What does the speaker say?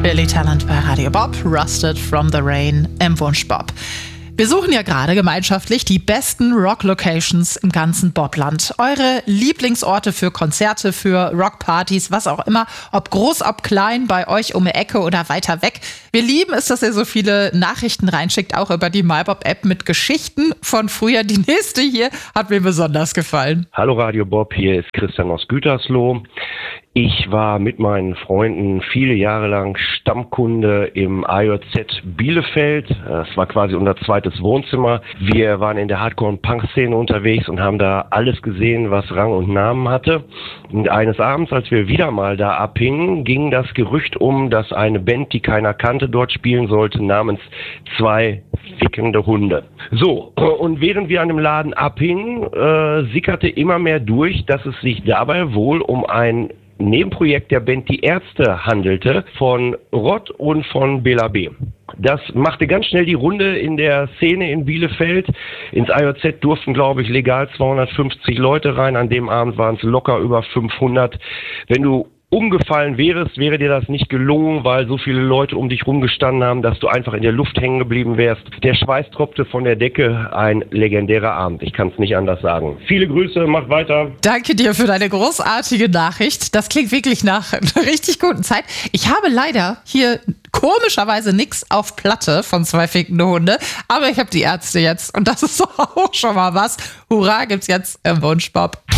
Billy Talent bei Radio Bob, Rusted from the Rain im Wunsch Bob. Wir suchen ja gerade gemeinschaftlich die besten Rock-Locations im ganzen Bobland. Eure Lieblingsorte für Konzerte, für Rockpartys, was auch immer, ob groß, ob klein, bei euch um die Ecke oder weiter weg. Wir lieben es, dass ihr so viele Nachrichten reinschickt, auch über die MyBob-App mit Geschichten von früher. Die nächste hier hat mir besonders gefallen. Hallo Radio Bob, hier ist Christian aus Gütersloh. Ich war mit meinen Freunden viele Jahre lang Stammkunde im AJZ Bielefeld. Das war quasi unser zweites Wohnzimmer. Wir waren in der Hardcore- und Punk-Szene unterwegs und haben da alles gesehen, was Rang und Namen hatte. Und eines Abends, als wir wieder mal da abhingen, ging das Gerücht um, dass eine Band, die keiner kannte, dort spielen sollte, namens Zwei fickende Hunde. So, und während wir an dem Laden abhingen, sickerte immer mehr durch, dass es sich dabei wohl um ein Nebenprojekt der Band Die Ärzte handelte, von Rott und von Bela B. Das machte ganz schnell die Runde in der Szene in Bielefeld. Ins AJZ durften, glaube ich, legal 250 Leute rein. An dem Abend waren es locker über 500. Wenn du umgefallen wärst, wäre dir das nicht gelungen, weil so viele Leute um dich rumgestanden haben, dass du einfach in der Luft hängen geblieben wärst. Der Schweiß tropfte von der Decke, ein legendärer Abend. Ich kann es nicht anders sagen. Viele Grüße, mach weiter. Danke dir für deine großartige Nachricht. Das klingt wirklich nach einer richtig guten Zeit. Ich habe leider hier komischerweise nichts auf Platte von Zwei fickende Hunde, aber ich habe die Ärzte jetzt und das ist doch auch schon mal was. Hurra, gibt's jetzt im Wunsch Bob.